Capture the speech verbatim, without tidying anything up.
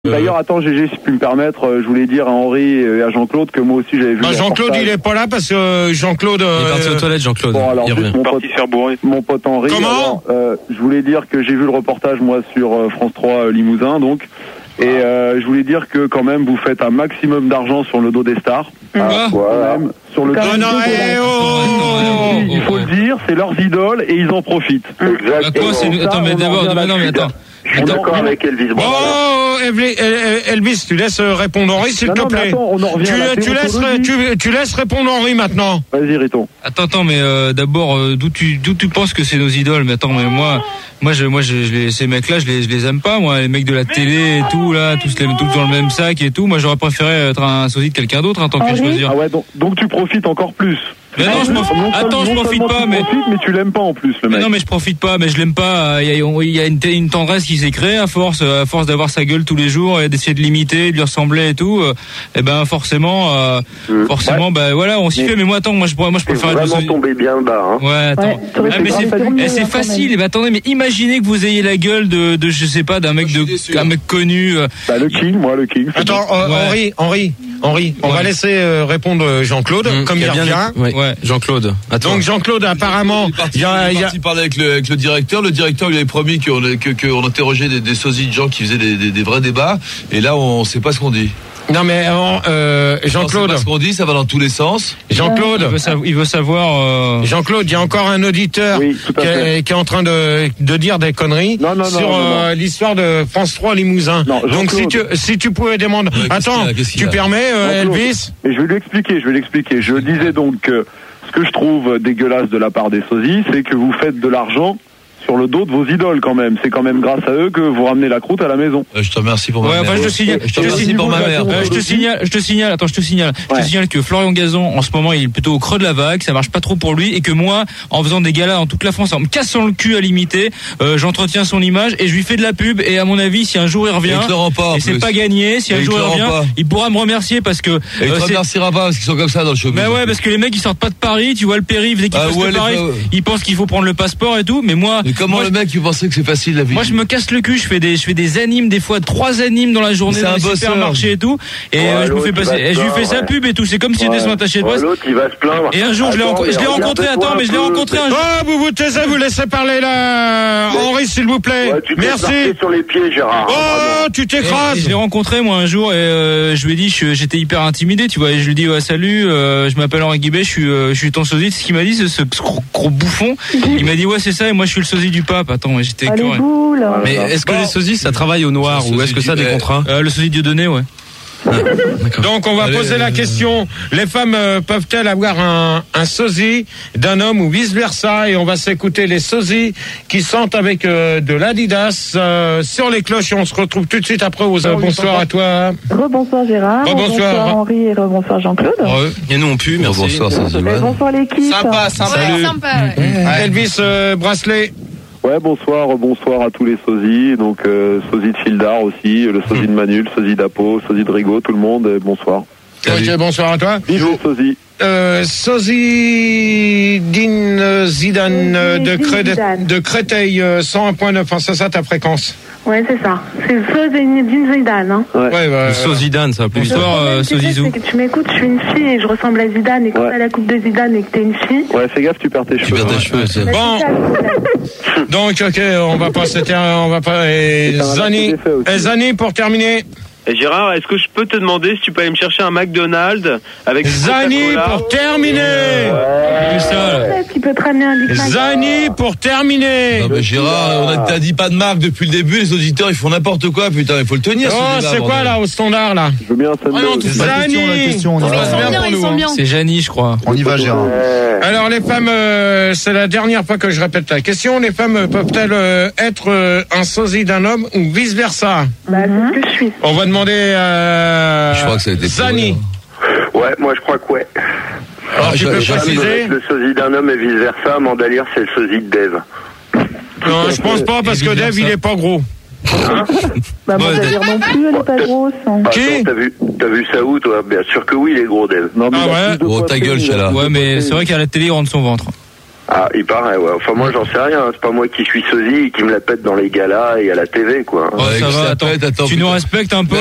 D'ailleurs, attends, G G, si tu peux me permettre, euh, je voulais dire à Henri et à Jean-Claude que moi aussi j'avais vu. Bah, Jean-Claude, il est pas là parce que Jean-Claude. Euh... Il est parti aux toilettes, Jean-Claude. Bon, alors, juste mon, pote, mon pote Henri. Comment alors, euh, je voulais dire que j'ai vu le reportage, moi, sur euh, France trois euh, Limousin, donc. Et euh, je voulais dire que quand même, vous faites un maximum d'argent sur le dos des stars. Ah, voilà. Même, sur le dos non, non, eh, oh, oh, oh, il faut le dire, c'est leurs idoles et ils en profitent. Exactement. Bah, quoi, c'est... Attends, mais d'abord, non, non, mais attends. Je suis d'accord avec Elvis. Oh, Elvis, tu laisses répondre Henri, s'il non, te non, plaît. Attends, on en revient tu, à la tu, laisses, tu, tu laisses répondre Henri maintenant. Vas-y, Riton. Attends, attends, mais euh, d'abord, euh, d'où tu, d'où tu penses que c'est nos idoles? Mais attends, mais moi, moi, je, moi, je, je les, ces mecs-là, je les, je les aime pas, moi, les mecs de la télé et tout, là, tous les, tous dans le même sac et tout. Moi, j'aurais préféré être un sosie de quelqu'un d'autre, en tant que choisir. Ah ouais, donc, donc tu profites encore plus. Mais non, je profite. Attends, je profite pas, mais. Profites, mais tu l'aimes pas en plus, le mec. Mais non, mais je profite pas, mais je l'aime pas. Il y a, il y a une, une tendresse qui s'est créée à force, à force d'avoir sa gueule tous les jours et d'essayer de l'imiter, de lui ressembler et tout. Et ben, forcément, euh, mmh. forcément, ouais. ben voilà, on s'y mais fait. Mais moi, attends, moi, je pourrais, moi, je préfère. Vraiment être tomber bien bas, hein. Ouais, attends. Ouais, ah, mais c'est, eh, c'est facile. Mais attendez, mais imaginez que vous ayez la gueule de, de, je sais pas, d'un mec de, un mec connu. Bah, le King, moi, le King. Attends, euh, ouais. Henri, Henri, Henri, on ouais. va laisser euh, répondre Jean-Claude, mmh, comme il revient. Ouais. ouais. Jean-Claude. Attends. Donc Jean-Claude, apparemment, il y a, il y a... parler avec le, avec le directeur. Le directeur lui avait promis qu'on que, qu'on interrogeait des, des sosies de gens qui faisaient des, des, des vrais débats. Et là, on ne sait pas ce qu'on dit. Non mais euh, Jean-Claude, on sait pas ce qu'on dit, ça va dans tous les sens. Jean-Claude, il veut savoir. Il veut savoir euh... Jean-Claude, il y a encore un auditeur oui, qui, est, qui est en train de, de dire des conneries non, non, sur non, non, non. Euh, l'histoire de France trois Limousin. Non, donc si tu si tu pouvais demander, ouais, attends, qu'est-ce qu'il a, qu'est-ce qu'il tu a permets, euh, Elvis? Mais je vais lui expliquer, je vais l'expliquer. Je disais donc que ce que je trouve dégueulasse de la part des sosies, c'est que vous faites de l'argent sur le dos de vos idoles quand même. C'est quand même grâce à eux que vous ramenez la croûte à la maison. Euh, je te remercie pour ma ouais, mère. Enfin, je te signale, je te remercie pour ma mère. Euh, je te signale, je te signale, attends, je te signale, ouais. je te signale que Florian Gazan, en ce moment, il est plutôt au creux de la vague, ça marche pas trop pour lui, et que moi, en faisant des galas dans toute la France, en me cassant le cul à l'imiter, euh, j'entretiens son image et je lui fais de la pub. Et à mon avis, si un jour il revient, il pas, et c'est pas gagné, si et un jour il revient, pas. il pourra me remercier parce que. Et euh, il te remerciera pas parce qu'ils sont comme ça dans le showbiz. Mais ouais, parce que les mecs ils sortent pas de Paris, tu vois le périph' dès qu'ils passent de Paris, ils pensent qu'il faut prendre le passeport et tout, mais moi. Mais comment le mec il pensait que c'est facile la vie? Moi je me casse le cul, je fais des je fais des animes des fois trois animes dans la journée dans les supermarchés et tout et ouais, euh, je me fais passer et je lui fais ouais. sa pub et tout, c'est comme si ouais. c'était son attaché de presse. L'autre il va se plaindre. Et un jour attends, je l'ai rencontré, je l'ai rencontré attends mais je l'ai rencontré un jour. Oh, vous vous taisez, vous laissez parler là Henri s'il vous plaît. Ouais, tu merci. Sur les pieds Gérard. Oh, tu t'écrases. Je l'ai rencontré moi un jour et euh, je lui ai dit je, j'étais hyper intimidé, tu vois, et je lui ai dit ouais, salut, euh, je m'appelle Henri Guibet, je suis euh, je suis ton sosie. Ce qu'il m'a dit ce, ce gros, gros bouffon, il m'a dit ouais, c'est ça et moi je suis le sosie du pape. Attends, mais j'étais Allez, boule. Mais est-ce que bon. les sosies ça travaille au noir ou est-ce que ça a des contrats? euh, Le sosie Dieudonné, ouais. Ah, donc on va Allez, poser euh... la question, les femmes euh, peuvent-elles avoir un, un sosie d'un homme ou vice versa, et on va s'écouter les sosies qui sentent avec euh, de l'Adidas euh, sur les cloches et on se retrouve tout de suite après. Aux, euh, bonsoir à toi. Rebonsoir Gérard. Rebonsoir Henri et rebonsoir Jean-Claude. Re. Et nous on pue, merci. Bonsoir, ça bonsoir l'équipe. Sympa, sympa. Ouais, sympa ouais. Mmh. Elvis euh, Bracelet. Ouais, bonsoir, bonsoir à tous les sosies, donc euh, sosie de Fildar aussi, le sosie de Manu, le sosie d'Apo, sosie de Rigaud, tout le monde, et bonsoir. Ok, bonsoir à toi. Bisous, sosie. Euh, sosie Din Zidane de, Cré- de Créteil, cent un point neuf, enfin, c'est ça ta fréquence? Ouais, c'est ça. C'est Sosie Zidane, hein. Ouais, ouais, ouais. Sosie Zidane, ça. Plus histoire, euh, Sosizou. C'est que tu m'écoutes, je suis une fille et je ressemble à Zidane, et quand ouais. t'as la coupe de Zidane et que t'es une fille. Ouais, fais gaffe, tu perds tes tu cheveux. Tu perds tes cheveux, c'est bon. Donc, ok, on va pas, c'était, on va pas, et Zani, et Zani pour terminer. Et Gérard, est-ce que je peux te demander si tu peux aller me chercher un McDonald's avec Zani pour terminer. Ouais. Ça. Qui peut te ramener un Big Mac. Zani pour terminer. Non mais Gérard, on a t'as dit pas de marque depuis le début, les auditeurs ils font n'importe quoi, putain, il faut le tenir. Oh, c'est quoi bordel. Là au standard là? Je veux bien ça. Oh non, Zani. Question, on y va. Bien pour nous, hein. C'est Jani, je crois. On y va, Gérard. Alors les femmes, euh, c'est la dernière fois que je répète la question. Les femmes peuvent-elles euh, être euh, un sosie d'un homme ou vice versa? Bah, c'est ce que je suis. On va demander à je crois que ça a été Zani. Ouais, moi je crois que ouais. Alors, tu peux préciser? Le sosie d'un homme et vice versa, Mandalire c'est le sosie de Dave. Non, je pense pas parce que Dave il est pas gros. Hein bah moi ouais, dire non plus, elle est pas grosse. Hein. Qui attends, t'as vu, t'as vu ça où toi? Bien sûr que oui, il est gros Dave. Non, mais ah ouais. Oh ta gueule, chala. Ouais, mais c'est vrai qu'à la télé il rentre son ventre. Ah, il paraît, ouais. Enfin, moi, j'en sais rien. C'est pas moi qui suis sosie et qui me la pète dans les galas et à la T V, quoi. Oh, ça va, attends, tu nous respectes un peu.